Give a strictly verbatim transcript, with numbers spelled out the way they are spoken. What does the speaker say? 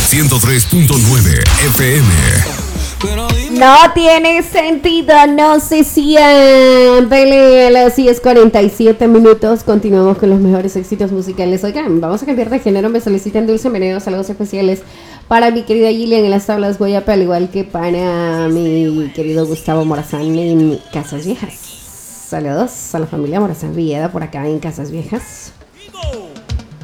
ciento tres punto nueve F M. No tiene sentido, no se siente. A las diez cuarenta y siete minutos continuamos con los mejores éxitos musicales. Oigan, vamos a cambiar de género. Me solicitan Dulce Meneo, saludos especiales para mi querida Gillian en las tablas Guayapa, al igual que para mi querido Gustavo Morazán en Casas Viejas. Saludos a la familia Morazán Villeda por acá en Casas Viejas.